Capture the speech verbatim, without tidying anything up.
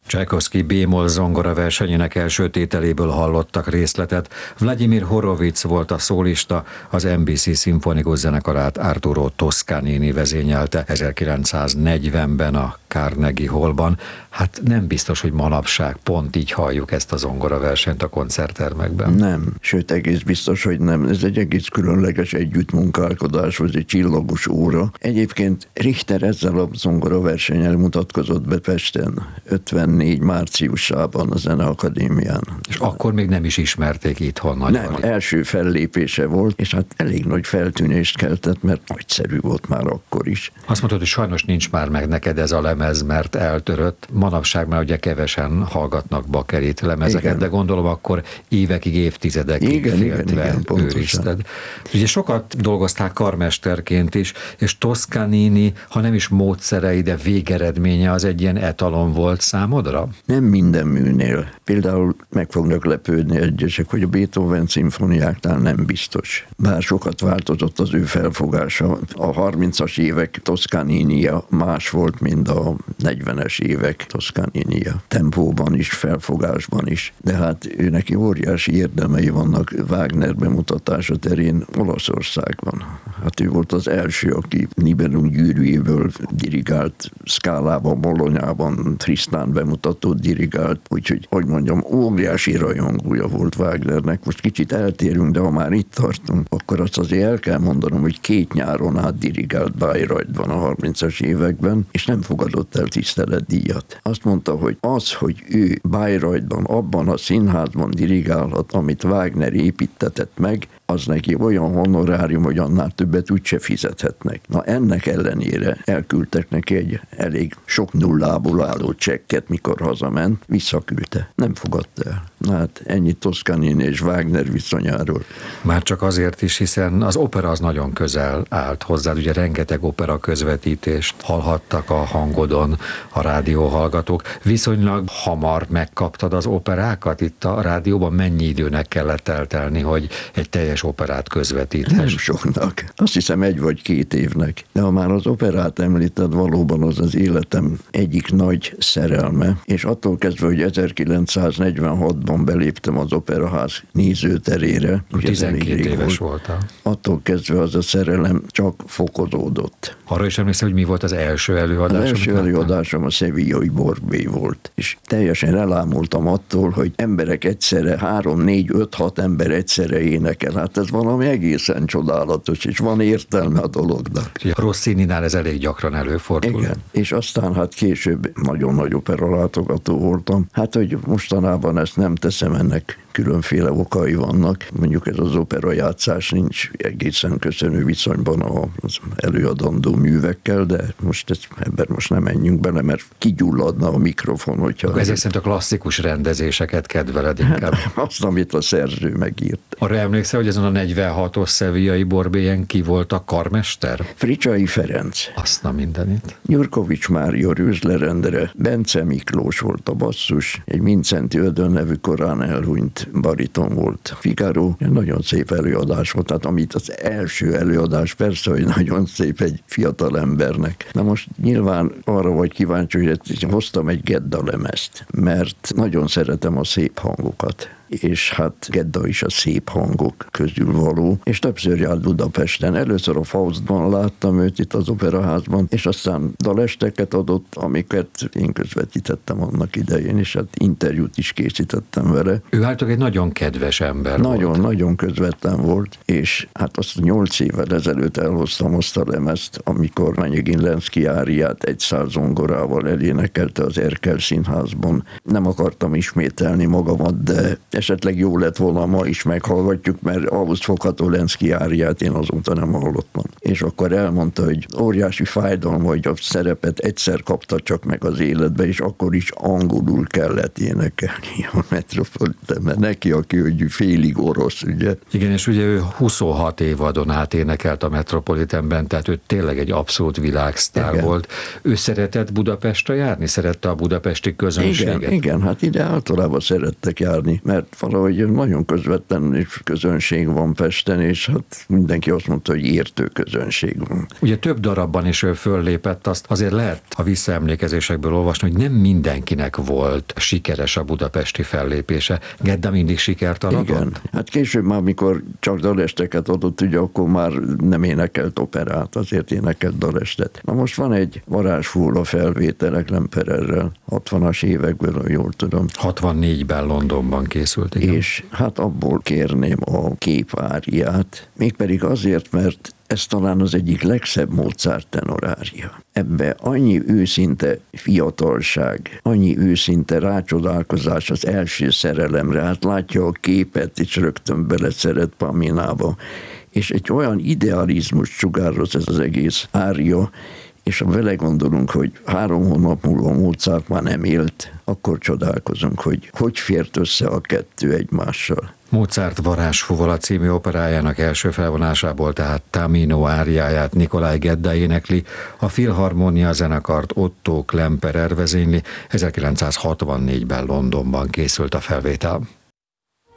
Csajkovszky B-moll zongora versenyének első tételéből hallottak részletet. Vladimir Horowitz volt a szólista, az en bé cé szimfonikus zenekarát Arturo Toscanini vezényelte ezerkilencszáznegyvenben a Carnegie Hallban. Hát nem biztos, hogy manapság pont így halljuk ezt a zongora versenyt a koncerttermekben. Nem, sőt egész biztos, hogy nem. Ez egy egész különleges együttmunkálkodás, vagy egy csillagos óra. Egyébként Richter ezzel a zongora versennyel mutatkozott be Pesten ötvennégy márciusában a Zeneakadémián. És akkor még nem is ismerték itthon nagyon. Nem, első fellépése volt, és hát elég nagy feltűnést keltett, mert nagyszerű volt már akkor is. Azt mondtad, hogy sajnos nincs már meg neked ez a lemez, mert eltörött. Manapság már ugye kevesen hallgatnak bakerit lemezeket, igen. De gondolom akkor évekig, évtizedekig igen, féltve igen, igen, őrizted. Ugye sokat dolgoztál karmesterként is, és Toscanini, ha nem is módszerei, de végeredménye az egy ilyen etalon volt számodra? Nem minden műnél. Például meg fognak lepődni egyesek, hogy a Beethoven szimfoniáknál nem biztos. Bár sokat változott az ő felfogása. A harmincas évek Toscaninia más volt, mint a negyvenes évek Toscaninia. Tempóban is, felfogásban is. De hát ő neki óriási érdemei vannak Wagner bemutatása terén Olaszországban. Hát ő volt az első, aki Nibelung gyűrűjéből dirigált Szkálában, Bolonyában, Trisztán bemutatót dirigált, úgyhogy, hogy mondjam, óriási rajongója volt Wagnernek. Most kicsit eltérünk, de ha már itt tartunk, akkor azt azért el kell mondanom, hogy két nyáron át dirigált Bayreuthban a harmincas években, és nem fogadott el tiszteletdíjat. Azt mondta, hogy az, hogy ő Bayreuthban, abban a színházban dirigálhat, amit Wagner építetett meg, az neki olyan honorárium, hogy annál többet úgyse fizethetnek. Na ennek ellenére elküldtek neki egy elég sok nullából álló csekket, mikor hazament, visszaküldte. Nem fogadta el. Na hát ennyi Toscanini és Wagner viszonyáról. Már csak azért is, hiszen az opera az nagyon közel állt hozzád, ugye rengeteg opera közvetítést hallhattak a hangodon a rádióhallgatók. Viszonylag hamar megkaptad az operákat itt a rádióban? Mennyi időnek kellett eltelni, hogy egy teljes operát közvetíthes? Nem soknak. Azt hiszem egy vagy két évnek. De ha már az operát említed, valóban az az életem egyik nagy szerelme, és attól kezdve, hogy ezerkilencszáznegyvenhatban beléptem az Operaház nézőterére. tizenkét éves voltál. Attól kezdve az a szerelem csak fokozódott. Arra is emlékszem, hogy mi volt az első előadás? Az első előadásom a Sevillai Borbé volt, és teljesen elámultam attól, hogy emberek egyszerre, három, négy, öt, hat ember egyszerre énekel. Hát ez valami egészen csodálatos, és van értelme a dolognak. Rossininál ez elég gyakran előfordul. Igen, és aztán hát később nagyon nagy operalátogató voltam. Hát, hogy mostanában ezt nem teszem, ennek különféle okai vannak. Mondjuk ez az operajátszás nincs egészen köszönő viszonyban az előadandó művekkel, de most ez, ebben most nem menjünk bele, mert kigyulladna a mikrofon, hogyha... Akkor ezek szerint a klasszikus rendezéseket kedveled inkább. Hát, azt, amit a szerző megírt. Arra emlékszel, hogy ezen a negyvenhatos Sevillai Borbélyen ki volt a karmester? Fricsai Ferenc. Azt a mindenit. Gyurkovics Mária rőzlerendre, Bence Miklós volt a basszus, egy Mincenti Ödön nevű korán elhunyt bariton volt. Figaro, nagyon szép előadás volt, tehát amit az első előadás, persze, hogy nagyon szép egy fiatal embernek. Na most nyilván arra vagy kíváncsi, hogy hoztam egy Gedda lemezt, mert nagyon szeretem a szép hangokat. És hát Gedda is a szép hangok közül való, és többször járt Budapesten. Először a Faustban láttam őt itt az Operaházban, és aztán dalesteket adott, amiket én közvetítettem annak idején, és hát interjút is készítettem vele. Ő által egy nagyon kedves ember Nagyon, volt. Nagyon közvetlen volt, és hát azt nyolc évvel ezelőtt elhoztam azt a lemezt, amikor Manyegin Lenszky áriát egy száz zongorával elénekelte az Erkel Színházban. Nem akartam ismételni magamat, de esetleg jó lett volna, ma is meghallgatjuk, mert ahhoz fogható Lenszky áriát én azóta nem hallottam. És akkor elmondta, hogy óriási fájdalom, hogy a szerepet egyszer kapta csak meg az életbe, és akkor is angolul kellett énekelni a Metropolitan, mert neki, aki hogy félig orosz, ugye. Igen, és ugye ő huszonhat évadon át énekelt a Metropolitanben, tehát ő tényleg egy abszolút világsztár igen. volt. Ő szeretett Budapestre járni? Szerette a budapesti közönséget? Igen, igen, hát ide általában szerettek járni, mert hát valahogy nagyon közvetlen közönség van Pesten, és hát mindenki azt mondta, hogy értő közönség van. Ugye több darabban is ő föllépett, azt azért lehet a visszaemlékezésekből olvasni, hogy nem mindenkinek volt sikeres a budapesti fellépése. Gedda mindig sikert aratott? Igen, hát később már, mikor csak dalesteket adott, ugye akkor már nem énekelt operát, azért énekelt dalestet. Na most van egy varázsfúl a felvétele Klempererrel, hatvanas évekből, jól tudom. hatvannégyben Londonban készült, igen. És hát abból kérném a képáriát, mégpedig azért, mert ez talán az egyik legszebb Mozart tenorária. Ebbe annyi őszinte fiatalság, annyi őszinte rácsodálkozás az első szerelemre, hát látja a képet, és rögtön beleszeret Paminába, és egy olyan idealizmus sugároz ez az egész ária, és ha vele gondolunk, hogy három hónap múlva Mozart már nem élt, akkor csodálkozunk, hogy hogy fért össze a kettő egymással. Mozart Varázsfúvola című operájának első felvonásából tehát Tamino áriáját Nikolaj Gedda énekli, a Filharmonia zenekart Otto Klemperer vezényli, ezerkilencszázhatvannégyben Londonban készült a felvétel.